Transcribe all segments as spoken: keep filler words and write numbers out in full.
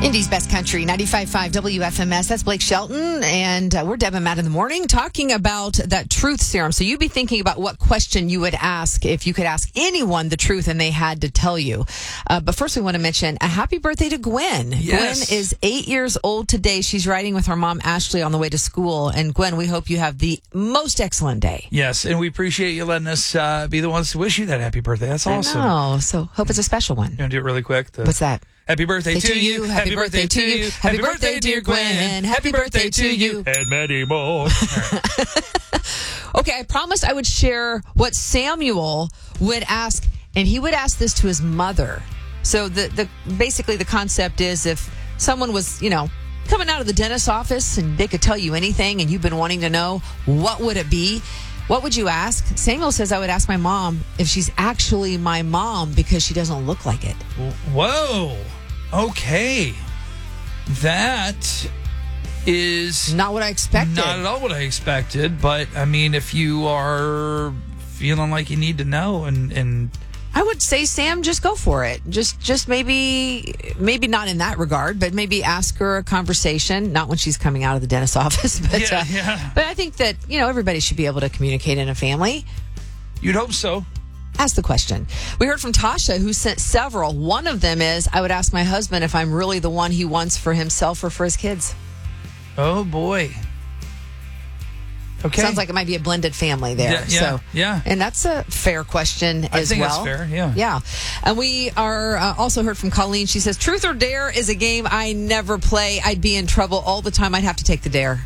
Indy's Best Country, ninety-five point five W F M S. That's Blake Shelton, and uh, we're Deb and Matt in the morning talking about that truth serum. So you'd be thinking about what question you would ask if you could ask anyone the truth and they had to tell you. Uh, but first, we want to mention a happy birthday to Gwen. Yes. Gwen is eight years old today. She's riding with her mom, Ashley, on the way to school. And Gwen, we hope you have the most excellent day. Yes, and we appreciate you letting us uh, be the ones to wish you that happy birthday. That's awesome. I know. So hope it's a special one. You want to do it really quick? The- What's that? Happy birthday Hey, to you. Happy birthday to you. Happy birthday, dear Gwen. Happy birthday to you. And many more. Okay, I promised I would share what Samuel would ask, and he would ask this to his mother. So the the basically the concept is if someone was, you know, coming out of the dentist's office and they could tell you anything and you've been wanting to know, what would it be? What would you ask? Samuel says I would ask my mom if she's actually my mom because she doesn't look like it. Whoa. Okay. That is Not what I expected. not at all what I expected. But, I mean, if you are feeling like you need to know and... and I would say, Sam, just go for it. Just, just maybe, maybe not in that regard, but maybe ask her a conversation. Not when she's coming out of the dentist's office, but Yeah, uh, yeah. but I think that you know everybody should be able to communicate in a family. You'd hope so. Ask the question. We heard from Tasha, who sent several. One of them is, I would ask my husband if I'm really the one he wants for himself or for his kids. Oh, boy. Okay. Sounds like it might be a blended family there. Yeah, yeah, so, yeah. And that's a fair question I as think well. that's fair, yeah. Yeah. And we are uh, also heard from Colleen. She says, truth or dare is a game I never play. I'd be in trouble all the time. I'd have to take the dare.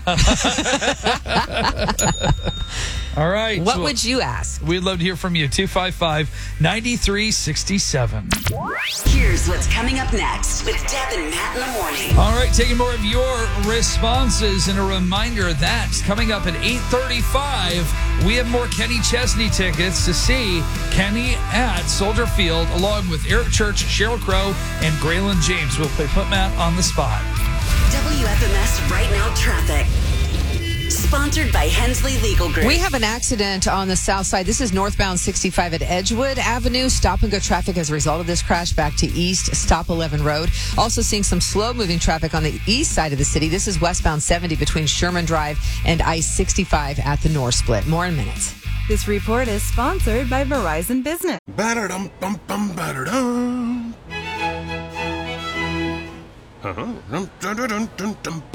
All right. What so would you ask? We'd love to hear from you. two five five, nine three six seven. Here's what's coming up next with Deb and Matt in the morning. All right, taking more of your responses, and a reminder that coming up at eight thirty-five, we have more Kenny Chesney tickets to see Kenny at Soldier Field, along with Eric Church, Sheryl Crow, and Graylin James. We'll play Put Matt on the spot. W F M S Right Now Traffic. Sponsored by Hensley Legal Group. We have an accident on the south side. This is northbound sixty-five at Edgewood Avenue. Stop and go traffic as a result of this crash back to east, stop eleven Road. Also seeing some slow-moving traffic on the east side of the city. This is westbound seventy between Sherman Drive and I sixty-five at the North Split. More in minutes. This report is sponsored by Verizon Business. Ba-da-dum, bum, bum, ba-da-dum. Uh-huh. Dum, dum, dum, dum, dum,